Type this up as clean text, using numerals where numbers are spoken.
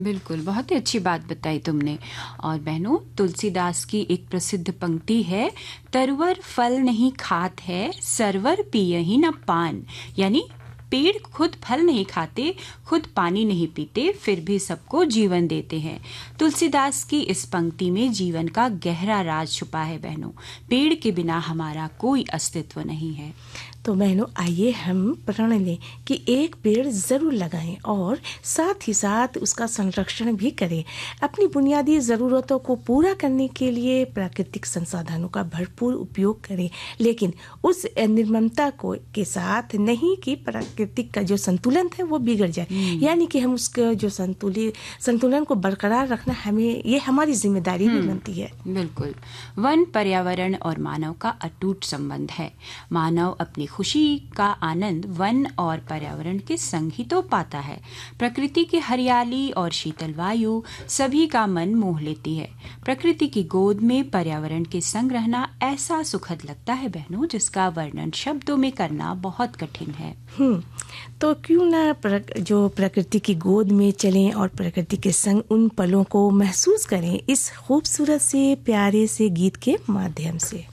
बिल्कुल, बहुत ही अच्छी बात बताई तुमने। और बहनों, तुलसीदास की एक प्रसिद्ध पंक्ति है, तरवर फल नहीं खात है, सरवर पियहि न पान। यानी पेड़ खुद फल नहीं खाते, खुद पानी नहीं पीते, फिर भी सबको जीवन देते हैं। तुलसीदास की इस पंक्ति में जीवन का गहरा राज छुपा है बहनों। पेड़ के बिना हमारा कोई अस्तित्व नहीं है। तो बहनों, आइए हम प्रण लें कि एक पेड़ जरूर लगाएं और साथ ही साथ उसका संरक्षण भी करें। अपनी बुनियादी ज़रूरतों को पूरा करने के लिए प्राकृतिक संसाधनों का भरपूर उपयोग करें, लेकिन उस निर्ममता को के साथ नहीं कि प्राकृतिक का जो संतुलन है वो बिगड़ जाए। यानी कि हम उसका जो संतुलन को बरकरार रखना, हमें ये हमारी जिम्मेदारी भी बनती है। बिल्कुल। वन, पर्यावरण और मानव का अटूट संबंध है। मानव अपनी खुशी का आनंद वन और पर्यावरण के संग ही तो पाता है। प्रकृति की हरियाली और शीतल वायु सभी का मन मोह लेती है। प्रकृति की गोद में पर्यावरण के संग रहना ऐसा सुखद लगता है बहनों, जिसका वर्णन शब्दों में करना बहुत कठिन है। तो क्यों ना जो प्रकृति की गोद में चलें और प्रकृति के संग उन पलों को महसूस करें इस खूबसूरत से प्यारे से गीत के माध्यम से।